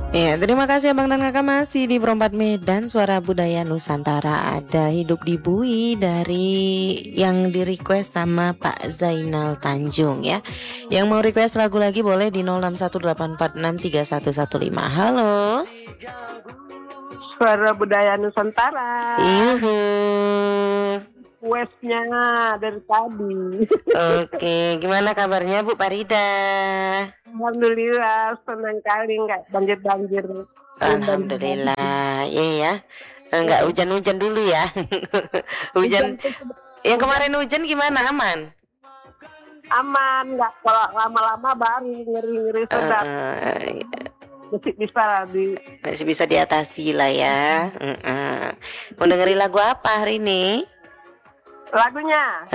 Ya, terima kasih Abang dan Kakak masih di Perempat Medan Suara Budaya Nusantara. Ada Hidup di Bui dari yang di request sama Pak Zainal Tanjung ya. Yang mau request lagu lagi boleh di 0618463115. Halo. Suara Budaya Nusantara. Yuhu. Westnya dari tadi. Oke, gimana kabarnya Bu Parida? Alhamdulillah, senang kali nggak banjir-banjir. Alhamdulillah, iya ya. Enggak hujan-hujan dulu ya. Hujan. Yang kemarin hujan gimana? Aman? Aman, nggak kalau lama-lama baru ngeri-ngeri sedap. Masih bisa Masih bisa diatasi lah ya. Mau dengerin lagu apa hari ini? lagunya.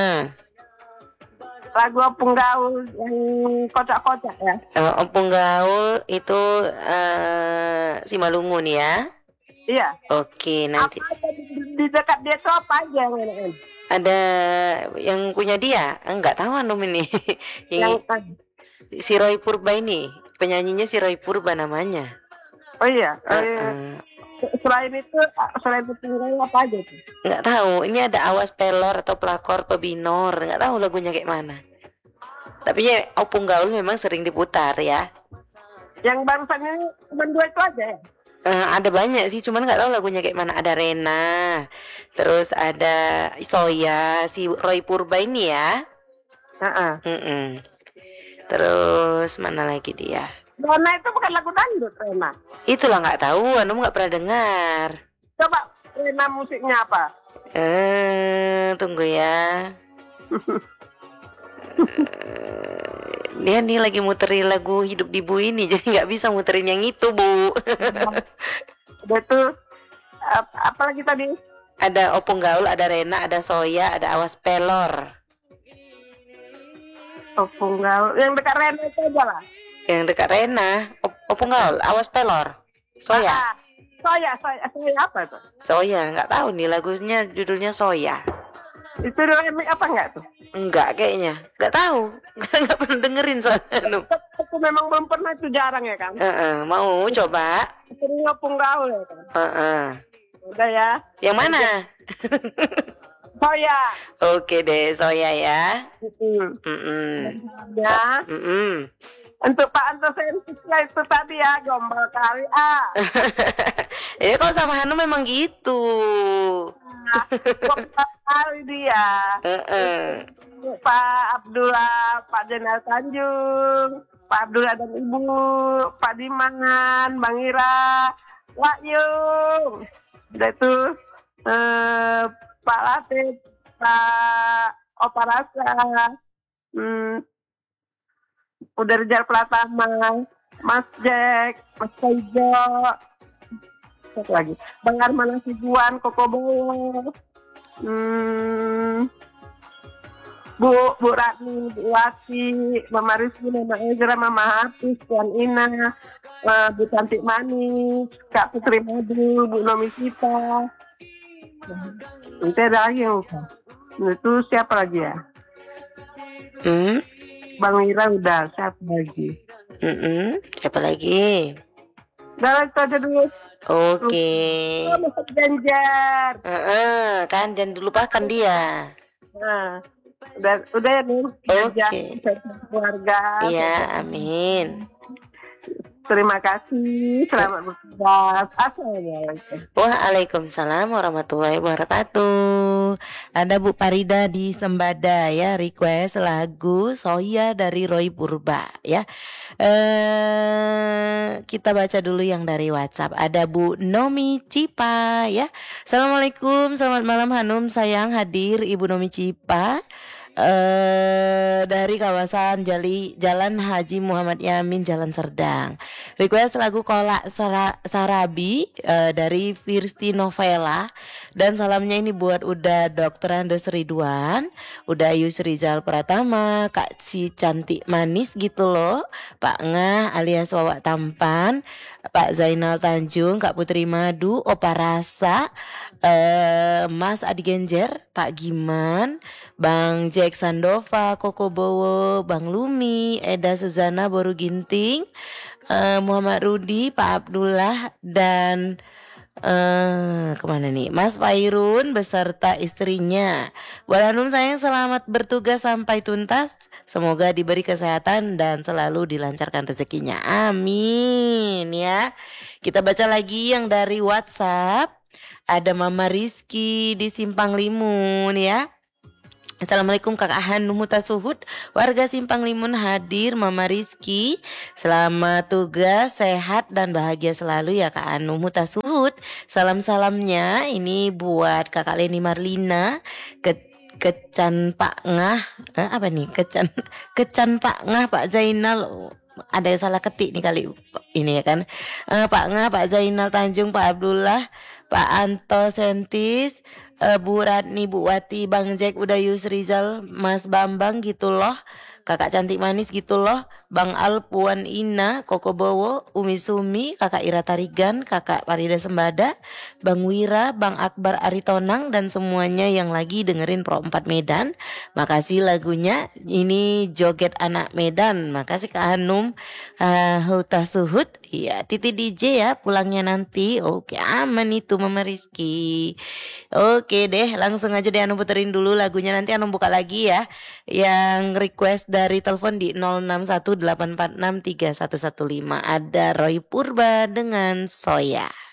Lagu Opung Gaul yang kocak-kocak ya. Opung Gaul itu Simalungun ya. Iya. Oke, nanti. Apa di dekat dia tuh apa aja yang enak? Ada yang punya dia? Enggak tahu anum ini. Yang Si Roy Purba ini, penyanyinya si Roy Purba namanya. Oh iya. Selain itu apa aja tuh? Nggak tahu. Ini ada Awas Pelor atau Pelakor Pebinor. Nggak tahu lagunya kayak mana. Tapi ya Opung Gaul memang sering diputar ya. Yang barusan ini cuma 2 itu aja ya? Ada banyak sih, cuman nggak tahu lagunya kayak mana. Ada Rena, terus ada Soya, si Roy Purba ini ya. Terus mana lagi dia? Rena itu bukan lagu dangdut, Rena. Itulah nggak tahu, Anu nggak pernah dengar. Coba Rena musiknya apa? Tunggu ya. Dia nih lagi muterin lagu Hidup di Bu ini, jadi nggak bisa muterin yang itu Bu. Udah tuh apa lagi tadi? Ada Opung Gaul, ada Rena, ada Soya, ada Awas Pelor. Opung Gaul, yang dekat Rena itu aja lah. Yang dekat Rena, Opung Gaul, Awas Pelor, Soya. Soya apa itu? Soya, nggak tahu nih lagunya judulnya Soya. Itu remix apa enggak tuh? Enggak kayaknya, nggak tahu, nggak pernah dengerin soalnya. Aku memang belum pernah, itu jarang ya kan? Mau coba? Sering Opung Gaul ya kan? Udah ya. Yang mana? Soya. Oke deh, Soya ya. Ya. Untuk Pak Antosensis itu tadi ya, gombal kali Ya kalau sama Hanu memang gitu. Gombal kali dia. Pak Abdullah, Pak Zainal Tanjung, Pak Abdullah dan Ibu, Pak Diman, Bang Ira, Wak Yung, udah itu Pak Latif, Pak Oparasa, udah Rijal Pratama, Mas Jack, Mas Kaijo, satu lagi, Bang Arman Hasibuan, Koko Bowo, Bu Ratni, Bu Wati, Mama Rizky, Mama Ezra, Mama Hafiz, Tuan Ina, Bu Cantik Manis, Kak Putri Madu, Bu Nomi Sita. Nanti ada lagi yang lupa. Itu siapa lagi ya? Bang Ira udah, siapa lagi? Siapa lagi? Udah itu aja dulu. Oke. Masuk Ganjar. Kan jangan dilupakan dia. Udah ya nih. Oke. Keluarga. Iya, amin. Terima kasih. Selamat bertugas. Assalamualaikum. Waalaikumsalam warahmatullahi wabarakatuh. Ada Bu Parida di Sembada ya, request lagu Soya dari Roy Purba ya. Kita baca dulu yang dari WhatsApp. Ada Bu Nomi Cipa ya. Assalamualaikum, selamat malam Hanum sayang, hadir Ibu Nomi Cipa. Dari kawasan Jalan Haji Muhammad Yamin, Jalan Serdang. Request lagu Kolak Sarabi dari Firsti Novela. Dan salamnya ini buat udah Dr. Andes Ridwan, udah Yus Rizal Pratama, Kak si cantik manis gitu loh, Pak Ngah alias Wawak Tampan, Pak Zainal Tanjung, Kak Putri Madu, Opa Rasa, Mas Adi Genjer, Pak Giman, Bang J Jack Sandova, Koko Bowo, Bang Lumi, Eda Suzana Boru Ginting, Muhammad Rudi, Pak Abdullah, dan kemana nih Mas Pairun beserta istrinya. Buat Hanum sayang, selamat bertugas sampai tuntas. Semoga diberi kesehatan dan selalu dilancarkan rezekinya. Amin ya. Kita baca lagi yang dari WhatsApp. Ada Mama Rizky di Simpang Limun ya. Assalamualaikum Kakak Hanum Mutasuhud, warga Simpang Limun hadir. Mama Rizky, selamat tugas, sehat dan bahagia selalu ya Kak Hanum Mutasuhud. Salam-salamnya ini buat Kakak Leni Marlina, Kecan Pak Ngah, apa nih Kecan Pak Ngah, Pak Zainal. Ada yang salah ketik nih kali ini ya kan. Pak Ngah, Pak Zainal Tanjung, Pak Abdullah, Pak Anto Sentis, Bu Ratni, Bu Wati, Bang Jack, udah Rizal, Mas Bambang gitu loh, Kakak Cantik Manis gitu loh, Bang Al, Puan Ina, Koko Bowo, Umi Sumi, Kakak Ira Tarigan, Kakak Farida Sembada, Bang Wira, Bang Akbar Aritonang, dan semuanya yang lagi dengerin Pro 4 Medan. Makasih lagunya, ini Joget Anak Medan. Makasih Kak Hanum Hutasuhud. Iya, Titi DJ ya pulangnya nanti. Oke, aman itu Mama Rizky. Oke deh, langsung aja deh Anu puterin dulu lagunya, nanti Anu buka lagi ya. Yang request dari telepon di 0618463115. Ada Roy Purba dengan Soya.